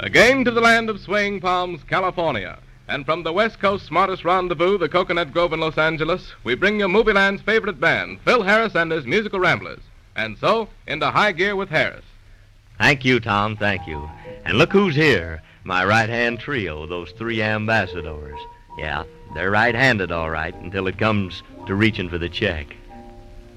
Again to the land of swaying palms, California. And from the West Coast smartest rendezvous, the Coconut Grove in Los Angeles, we bring you Movieland's favorite band, Phil Harris and his musical Ramblers. And so, into high gear with Harris. Thank you, Tom, thank you. And look who's here, my right-hand trio, those three ambassadors. Yeah, they're right-handed, all right, until it comes to reaching for the check.